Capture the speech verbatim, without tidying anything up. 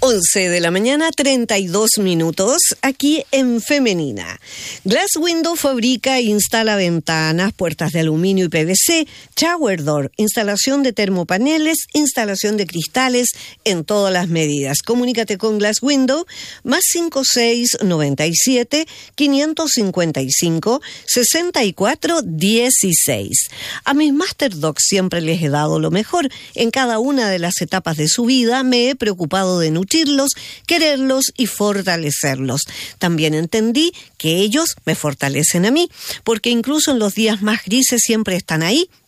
once de la mañana, treinta y dos minutos, aquí en Femenina. Glass Window fabrica e instala ventanas, puertas de aluminio y P V C, shower door, instalación de termopaneles, instalación de cristales en todas las medidas. Comunícate con Glass Window, más cinco seis noventa y siete, quinientos cincuenta y cinco, sesenta y cuatro dieciséis. A mis Master Dogs siempre les he dado lo mejor. En cada una de las etapas de su vida me he preocupado de nutrirlos, quererlos y fortalecerlos. También entendí que ellos me fortalecen a mí, porque incluso en los días más grises siempre están ahí